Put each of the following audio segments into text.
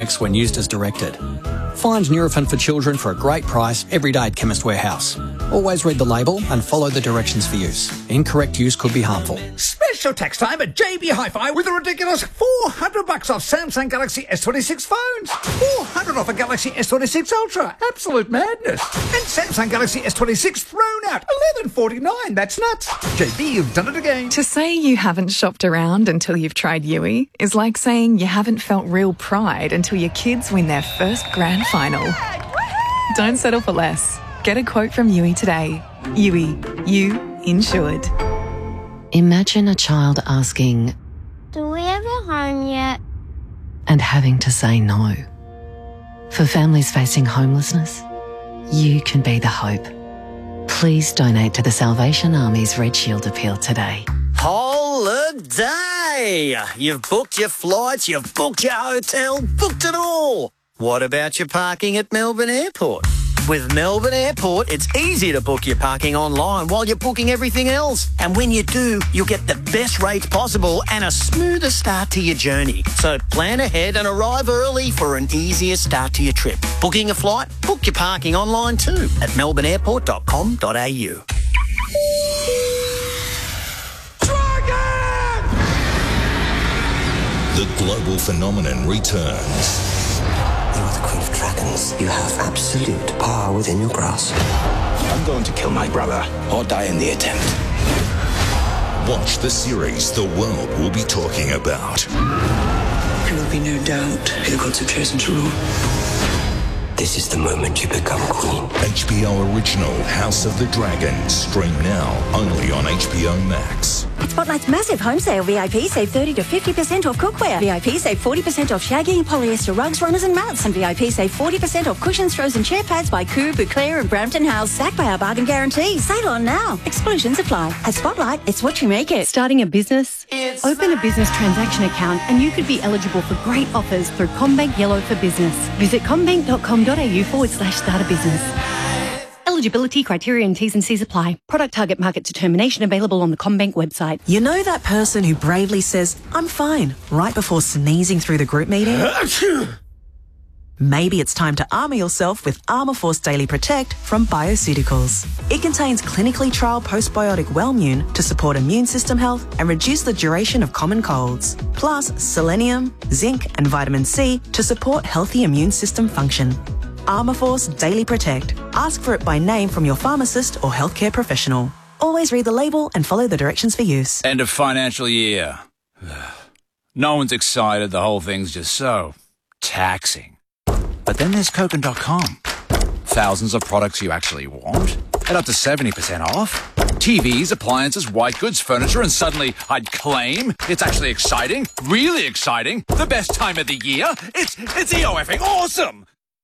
effects when used as directed. Find Nurofen for children for a great price every day at Chemist Warehouse. Always read the label and follow the directions for use. Incorrect use could be harmful. Special tax time at JB Hi-Fi with a ridiculous $400 off Samsung Galaxy S26 phones. $400 off a Galaxy S26 Ultra. Absolute madness. And Samsung Galaxy S26 thrown out. $11.49. That's nuts. JB, you've done it again. To say you haven't shopped around until you've tried Yui is like saying you haven't felt real pride until your kids win their first grand final. Don't settle for less. Get a quote from Yui today. Yui, you insured. Imagine a child asking, "Do we have a home yet?" and having to say no. For families facing homelessness, you can be the hope. Please donate to the Salvation Army's Red Shield Appeal today. Holiday! You've booked your flights, you've booked your hotel, booked it all. What about your parking at Melbourne Airport? With Melbourne Airport, it's easy to book your parking online while you're booking everything else. And when you do, you'll get the best rates possible and a smoother start to your journey. So plan ahead and arrive early for an easier start to your trip. Booking a flight? Book your parking online too at melbourneairport.com.au. The global phenomenon returns. You are the Queen of Dragons. You have absolute power within your grasp. I'm going to kill my brother or die in the attempt. Watch the series the world will be talking about. There will be no doubt who the gods have chosen to rule. This is the moment you become queen. HBO original House of the Dragon. Stream now only on HBO Max. Spotlight's massive home sale. VIP save 30 to 50% off cookware. VIP save 40% off shaggy, polyester rugs, runners and mats. And VIP save 40% off cushions, throws and chair pads by Coo, Bouclair and Brampton House. Backed by our bargain guarantee. Sale on now. Exclusions apply. At Spotlight, it's what you make it. Starting a business? Open a business transaction account and you could be eligible for great offers through CommBank Yellow for Business. Visit commbank.com.au/start a business. Eligibility criteria and T's and C's apply. Product target market determination available on the CommBank website. You know that person who bravely says, "I'm fine," right before sneezing through the group meeting? Maybe it's time to armour yourself with Armourforce Daily Protect from Bioceuticals. It contains clinically trialled postbiotic Wellmune to support immune system health and reduce the duration of common colds. Plus selenium, zinc and vitamin C to support healthy immune system function. Armourforce Daily Protect. Ask for it by name from your pharmacist or healthcare professional. Always read the label and follow the directions for use. End of financial year. No one's excited. The whole thing's just so taxing. But then there's Kogan.com. Thousands of products you actually want at up to 70% off. TVs, appliances, white goods, furniture, and suddenly I'd claim it's actually exciting, really exciting, the best time of the year. It's EOFing awesome.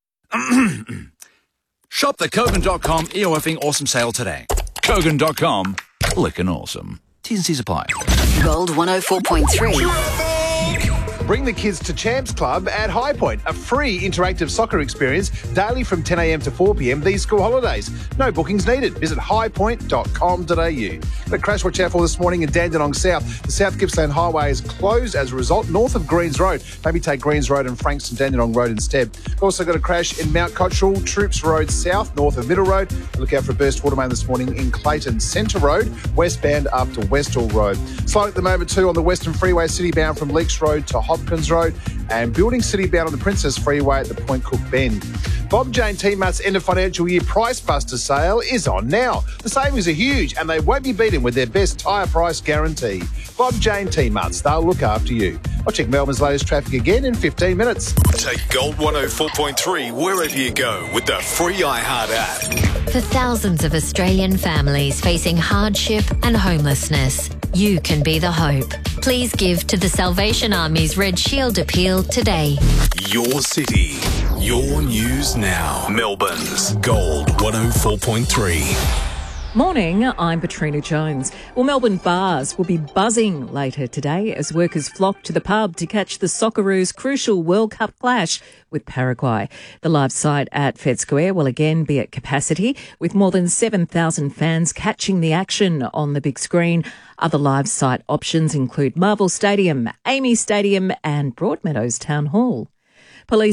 Shop the Kogan.com EOFing awesome sale today. Kogan.com, clickin' awesome. T's and C's apply. Gold 104.3. Bring the kids to Champs Club at High Point, a free interactive soccer experience daily from 10 a.m. to 4 p.m. these school holidays. No bookings needed. Visit highpoint.com.au. The crash watch out for this morning in Dandenong South. The South Gippsland Highway is closed as a result, north of Greens Road. Maybe take Greens Road and Frankston Dandenong Road instead. Also got a crash in Mount Cottrell, Troops Road South, north of Middle Road. Look out for a burst water main this morning in Clayton Centre Road, westbound up to Westall Road. Slow at the moment too on the Western Freeway, citybound from Leaks Road to Hopkins Road, and building citybound on the Princess Freeway at the Point Cook Bend. Bob Jane T-Mart's end of financial year Price Buster sale is on now. The savings are huge and they won't be beaten with their best tyre price guarantee. Bob Jane T-Mart's, they'll look after you. I'll check Melbourne's latest traffic again in 15 minutes. Take Gold 104.3 wherever you go with the free iHeart app. For thousands of Australian families facing hardship and homelessness, you can be the hope. Please give to the Salvation Army's Red Shield Appeal today. Your city, your news now. Melbourne's Gold 104.3. Morning, I'm Patrina Jones. Well, Melbourne bars will be buzzing later today as workers flock to the pub to catch the Socceroos' crucial World Cup clash with Paraguay. The live site at Fed Square will again be at capacity, with more than 7,000 fans catching the action on the big screen. Other live site options include Marvel Stadium, Amy Stadium and Broadmeadows Town Hall. Police